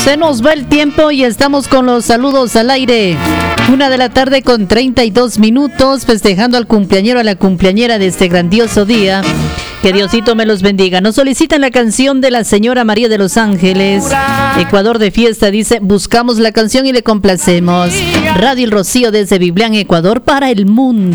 Se nos va el tiempo y estamos con los saludos al aire. 1:32 festejando al cumpleañero, a la cumpleañera de este grandioso día. Que Diosito me los bendiga. Nos solicitan la canción de la señora María de los Ángeles. Ecuador de fiesta, dice, buscamos la canción y le complacemos. Radio El Rocío desde Biblián, Ecuador, para el mundo.